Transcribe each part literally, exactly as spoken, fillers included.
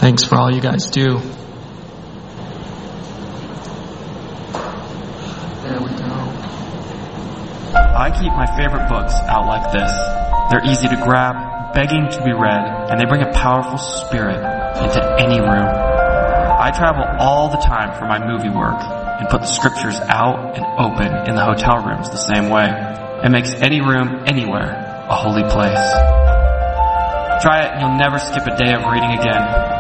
Thanks for all you guys do. There we go. I keep my favorite books out like this. They're easy to grab, begging to be read, and they bring a powerful spirit into any room. I travel all the time for my movie work and put the scriptures out and open in the hotel rooms the same way. It makes any room, anywhere, a holy place. Try it and you'll never skip a day of reading again.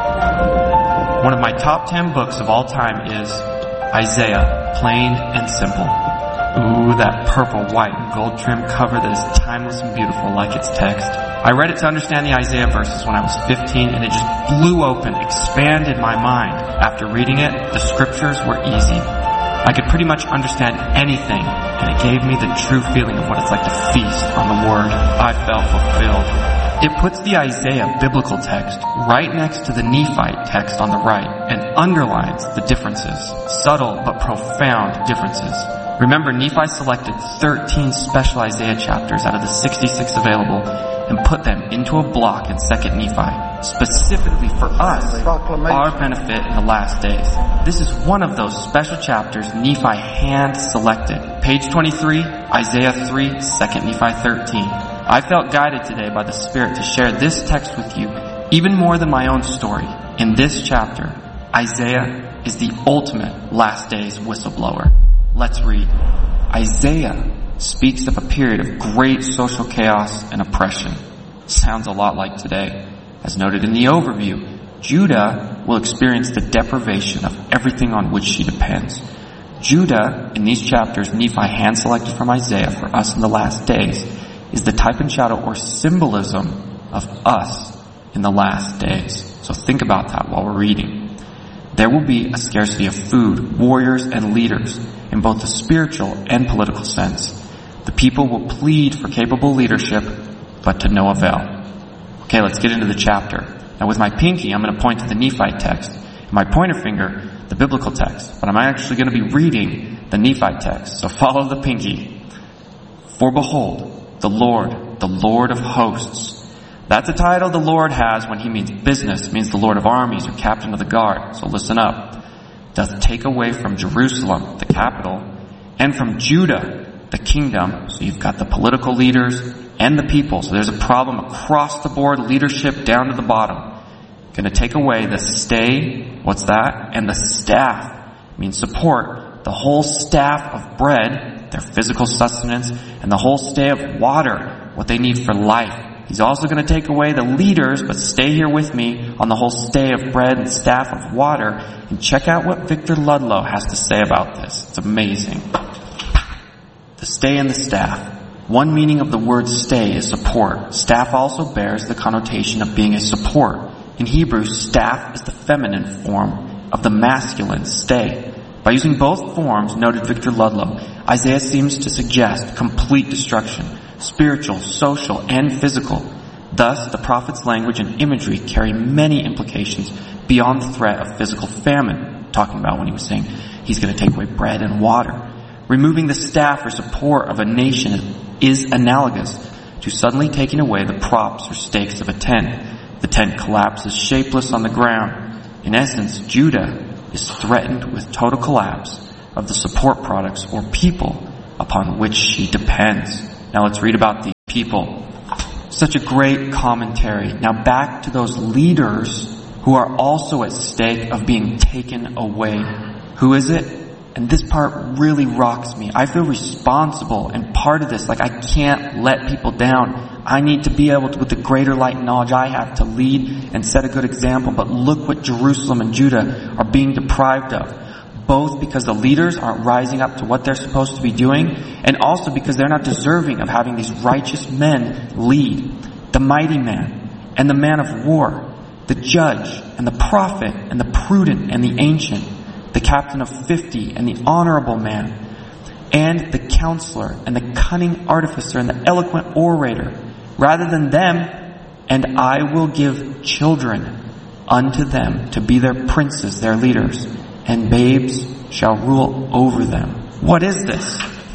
One of my top ten books of all time is Isaiah, Plain and Simple. Ooh, that purple, white, and gold trim cover that is timeless and beautiful like its text. I read it to understand the Isaiah verses when I was fifteen, and it just blew open, expanded my mind. After reading it, the scriptures were easy. I could pretty much understand anything, and it gave me the true feeling of what it's like to feast on the Word. I felt fulfilled. It puts the Isaiah biblical text right next to the Nephite text on the right and underlines the differences, subtle but profound differences. Remember, Nephi selected thirteen special Isaiah chapters out of the sixty-six available and put them into a block in Second Nephi, specifically for us, our benefit in the last days. This is one of those special chapters Nephi hand-selected. Page twenty-three, Isaiah three, Second Nephi thirteen. I felt guided today by the Spirit to share this text with you, even more than my own story. In this chapter, Isaiah is the ultimate last days whistleblower. Let's read. Isaiah speaks of a period of great social chaos and oppression. Sounds a lot like today. As noted in the overview, Judah will experience the deprivation of everything on which she depends. Judah, in these chapters Nephi hand-selected from Isaiah for us in the last days, is the type and shadow or symbolism of us in the last days. So think about that while we're reading. There will be a scarcity of food, warriors, and leaders in both the spiritual and political sense. The people will plead for capable leadership, but to no avail. Okay, let's get into the chapter. Now with my pinky, I'm going to point to the Nephite text, and my pointer finger, the biblical text. But I'm actually going to be reading the Nephite text, so follow the pinky. For behold, the Lord, the Lord of hosts. That's a title the Lord has when he means business, means the Lord of armies or captain of the guard. So listen up. Doth take away from Jerusalem, the capital, and from Judah, the kingdom. So you've got the political leaders and the people. So there's a problem across the board, leadership down to the bottom. Going to take away the stay, what's that? And the staff, means support, the whole staff of bread, their physical sustenance, and the whole stay of water, what they need for life. He's also going to take away the leaders, but stay here with me on the whole stay of bread and staff of water, and check out what Victor Ludlow has to say about this. It's amazing. The stay and the staff. One meaning of the word stay is support. Staff also bears the connotation of being a support. In Hebrew, staff is the feminine form of the masculine stay. By using both forms, noted Victor Ludlow, Isaiah seems to suggest complete destruction, spiritual, social, and physical. Thus, the prophet's language and imagery carry many implications beyond the threat of physical famine, talking about when he was saying he's going to take away bread and water. Removing the staff or support of a nation is analogous to suddenly taking away the props or stakes of a tent. The tent collapses shapeless on the ground. In essence, Judah is threatened with total collapse of the support products or people upon which she depends. Now let's read about the people. Such a great commentary. Now back to those leaders who are also at stake of being taken away. Who is it? And this part really rocks me. I feel responsible and part of this. Like I can't let people down. I need to be able to, with the greater light and knowledge I have, to lead and set a good example. But look what Jerusalem and Judah are being deprived of. Both because the leaders aren't rising up to what they're supposed to be doing, and also because they're not deserving of having these righteous men lead. The mighty man and the man of war, the judge and the prophet and the prudent and the ancient, the captain of fifty and the honorable man, and the counselor and the cunning artificer and the eloquent orator, rather than them, and I will give children unto them to be their princes, their leaders, and babes shall rule over them. What is this?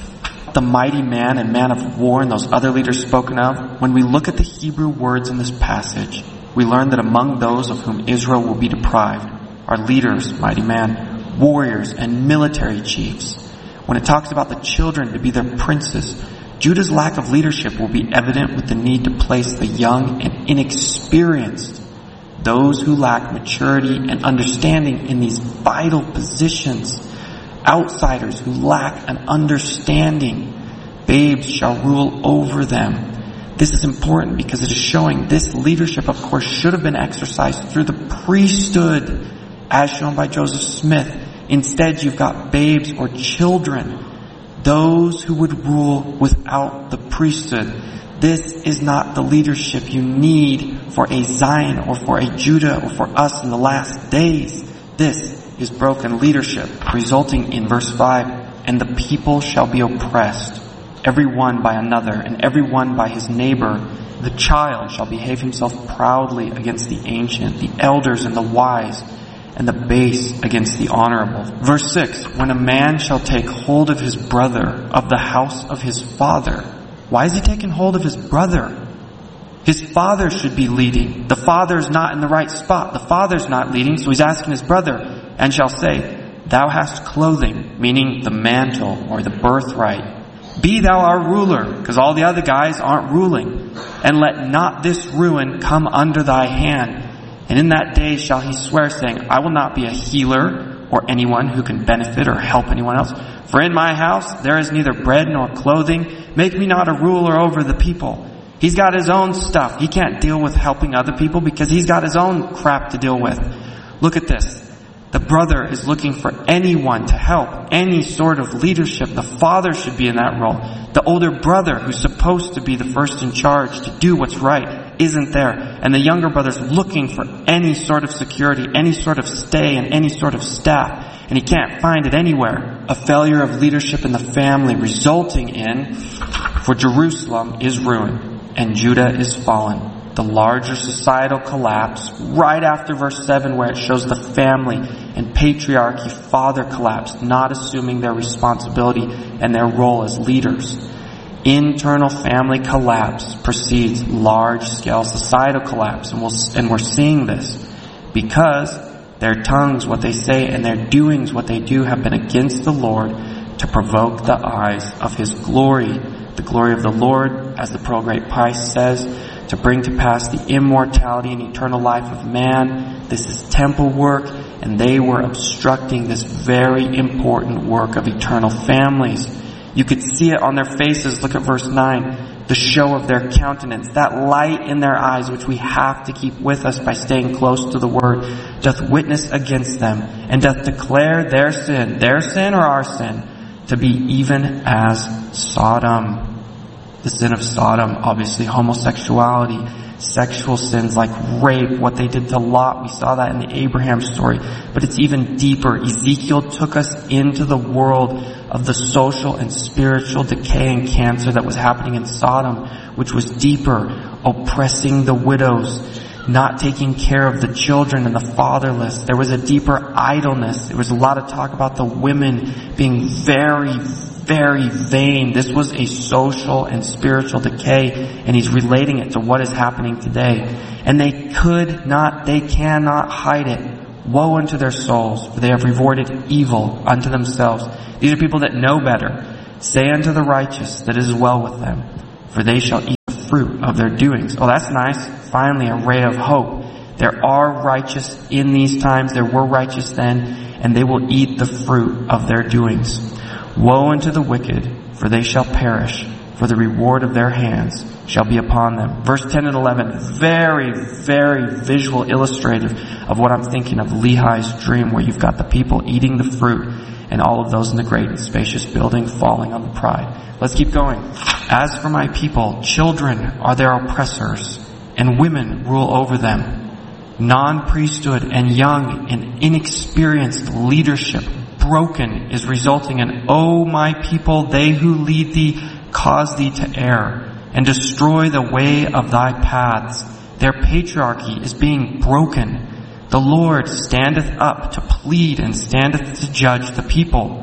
the mighty man and man of war and those other leaders spoken of, when we look at the Hebrew words in this passage, we learn that among those of whom Israel will be deprived are leaders, mighty man, warriors, and military chiefs. When it talks about the children to be their princes, Judah's lack of leadership will be evident with the need to place the young and inexperienced, those who lack maturity and understanding, in these vital positions. Outsiders who lack an understanding, babes shall rule over them. This is important because it is showing this leadership, of course, should have been exercised through the priesthood, as shown by Joseph Smith. Instead, you've got babes or children, those who would rule without the priesthood. This is not the leadership you need for a Zion or for a Judah or for us in the last days. This is broken leadership, resulting in verse five, and the people shall be oppressed, every one by another, and every one by his neighbor. The child shall behave himself proudly against the ancient, the elders and the wise, and the base against the honorable. Verse six, when a man shall take hold of his brother, of the house of his father. Why is he taking hold of his brother? His father should be leading. The father's not in the right spot. The father's not leading, so he's asking his brother, and shall say, thou hast clothing, meaning the mantle or the birthright. Be thou our ruler, because all the other guys aren't ruling. And let not this ruin come under thy hand. And in that day shall he swear, saying, I will not be a healer or anyone who can benefit or help anyone else. For in my house there is neither bread nor clothing. Make me not a ruler over the people. He's got his own stuff. He can't deal with helping other people because he's got his own crap to deal with. Look at this. The brother is looking for anyone to help, any sort of leadership. The father should be in that role. The older brother, who's supposed to be the first in charge to do what's right, isn't there. And the younger brother's looking for any sort of security, any sort of stay, and any sort of staff. And he can't find it anywhere. A failure of leadership in the family resulting in, for Jerusalem is ruined, and Judah is fallen. The larger societal collapse, right after verse seven, where it shows the family and patriarchy, father collapse, not assuming their responsibility and their role as leaders. Internal family collapse precedes large-scale societal collapse, and, we'll, and we're seeing this because their tongues, what they say, and their doings, what they do, have been against the Lord to provoke the eyes of His glory. The glory of the Lord, as the Pearl Great Price says, to bring to pass the immortality and eternal life of man. This is temple work, and they were obstructing this very important work of eternal families. You could see it on their faces. Look at verse nine. The show of their countenance, that light in their eyes, which we have to keep with us by staying close to the Word, doth witness against them, and doth declare their sin, their sin or our sin, to be even as Sodom. The sin of Sodom, obviously homosexuality, sexual sins like rape, what they did to Lot. We saw that in the Abraham story. But it's even deeper. Ezekiel took us into the world of the social and spiritual decay and cancer that was happening in Sodom, which was deeper, oppressing the widows, not taking care of the children and the fatherless. There was a deeper idleness. There was a lot of talk about the women being very, very vain. This was a social and spiritual decay, and he's relating it to what is happening today. And they could not, they cannot hide it. Woe unto their souls, for they have rewarded evil unto themselves. These are people that know better. Say unto the righteous that it is well with them, for they shall eat the fruit of their doings. Oh, that's nice. Finally, a ray of hope. There are righteous in these times. There were righteous then, and they will eat the fruit of their doings. Woe unto the wicked, for they shall perish, for the reward of their hands shall be upon them. Verse ten and eleven, very, very visual illustrative of what I'm thinking of Lehi's dream, where you've got the people eating the fruit and all of those in the great and spacious building falling on the pride. Let's keep going. As for my people, children are their oppressors, and women rule over them. Non-priesthood and young and inexperienced leadership broken is resulting in, O my people, they who lead thee cause thee to err and destroy the way of thy paths. Their patriarchy is being broken. The Lord standeth up to plead and standeth to judge the people.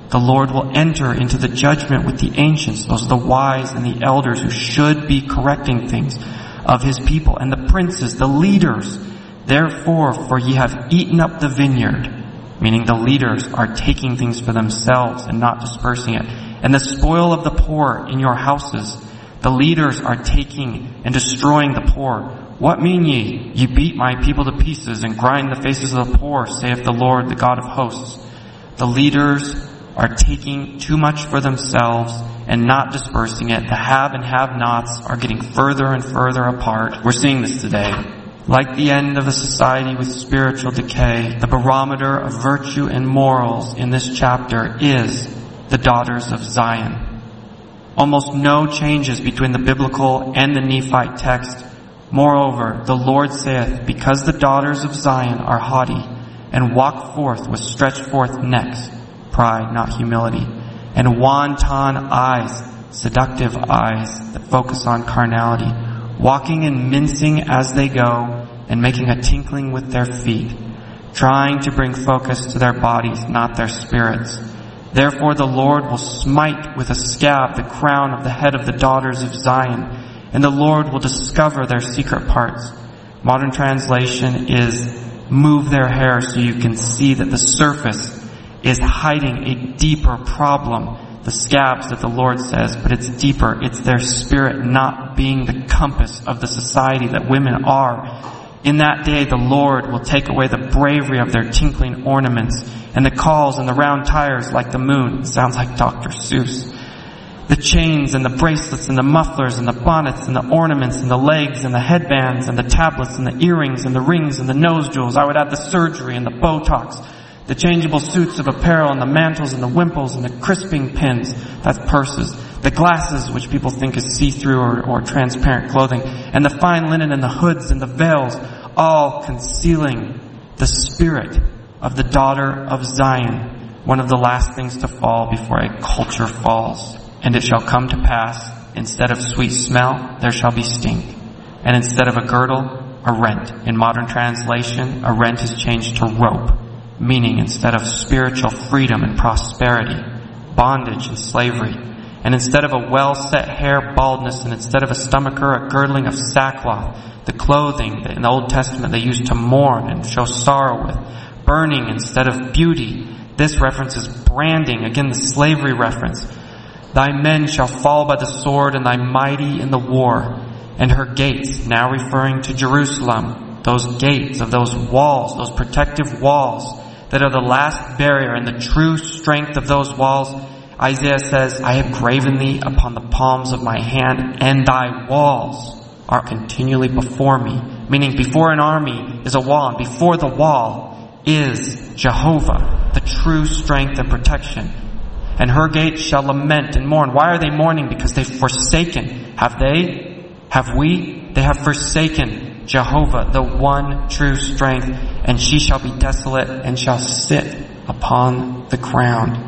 The Lord will enter into the judgment with the ancients, those are the wise and the elders who should be correcting things of his people, and the princes, the leaders. Therefore, for ye have eaten up the vineyard, meaning the leaders are taking things for themselves and not dispersing it, and the spoil of the poor in your houses. The leaders are taking and destroying the poor. What mean ye? Ye beat my people to pieces and grind the faces of the poor, saith the Lord, the God of hosts. The leaders are taking too much for themselves and not dispersing it. The have and have-nots are getting further and further apart. We're seeing this today. Like the end of a society with spiritual decay, the barometer of virtue and morals in this chapter is the daughters of Zion. Almost no changes between the biblical and the Nephite text. Moreover, the Lord saith, because the daughters of Zion are haughty, and walk forth with stretched forth necks, pride, not humility, and wanton eyes, seductive eyes that focus on carnality, walking and mincing as they go, and making a tinkling with their feet, trying to bring focus to their bodies, not their spirits. Therefore the Lord will smite with a scab the crown of the head of the daughters of Zion, and the Lord will discover their secret parts. Modern translation is, move their hair so you can see that the surface is hiding a deeper problem. The scabs that the Lord says, but it's deeper. It's their spirit not being the compass of the society that women are. In that day the Lord will take away the bravery of their tinkling ornaments and the calls and the round tires like the moon. It sounds like Doctor Seuss. The chains and the bracelets and the mufflers and the bonnets and the ornaments and the legs and the headbands and the tablets and the earrings and the rings and the nose jewels. I would add the surgery and the Botox, the changeable suits of apparel and the mantles and the wimples and the crisping pins. That's purses. The glasses, which people think is see-through or, or transparent clothing, and the fine linen and the hoods and the veils, all concealing the spirit of the daughter of Zion, one of the last things to fall before a culture falls. And it shall come to pass, instead of sweet smell, there shall be stink. And instead of a girdle, a rent. In modern translation, a rent is changed to rope, meaning instead of spiritual freedom and prosperity, bondage and slavery. And instead of a well-set hair, baldness, and instead of a stomacher, a girdling of sackcloth, the clothing that in the Old Testament they used to mourn and show sorrow with, burning instead of beauty. This reference is branding, again the slavery reference. Thy men shall fall by the sword, and thy mighty in the war. And her gates, now referring to Jerusalem, those gates of those walls, those protective walls that are the last barrier, and the true strength of those walls. Isaiah says, I have graven thee upon the palms of my hand, and thy walls are continually before me. Meaning before an army is a wall, and before the wall is Jehovah, the true strength and protection. And her gates shall lament and mourn. Why are they mourning? Because they've forsaken. Have they? Have we? They have forsaken Jehovah, the one true strength. And she shall be desolate and shall sit upon the ground.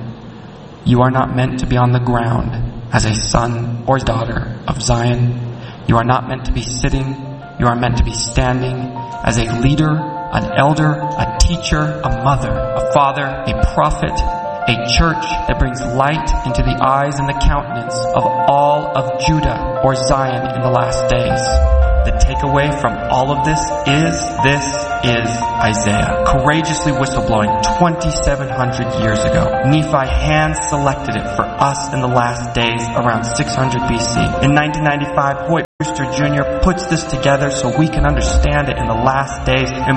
You are not meant to be on the ground as a son or daughter of Zion. You are not meant to be sitting. You are meant to be standing as a leader, an elder, a teacher, a mother, a father, a prophet, a church that brings light into the eyes and the countenance of all of Judah or Zion in the last days. The takeaway from all of this is, this is Isaiah. Courageously whistleblowing twenty-seven hundred years ago. Nephi hand-selected it for us in the last days around six hundred B C. In nineteen ninety-five, Hoyt Brewster Junior puts this together so we can understand it in the last days. And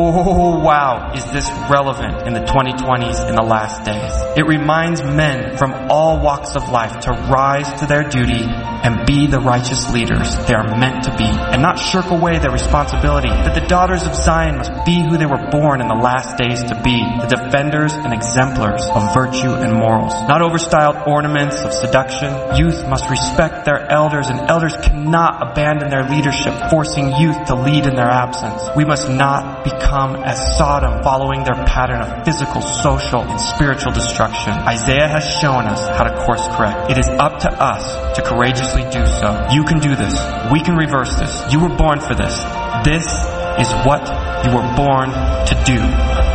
oh wow, is this relevant in the twenty twenties in the last days. It reminds men from all walks of life to rise to their duty and be the righteous leaders they are meant to be, and not shirk away their responsibility. That the daughters of Zion must be who they were born in the last days to be, the defenders and exemplars of virtue and morals. Not overstyled ornaments of seduction. Youth must respect their elders, and elders cannot abandon their leadership, forcing youth to lead in their absence. We must not become as Sodom, following their pattern of physical, social, and spiritual destruction. Isaiah has shown us how to course correct. It is up to us to courageously do so. You can do this. We can reverse this. You were born for this. This is what you were born to do.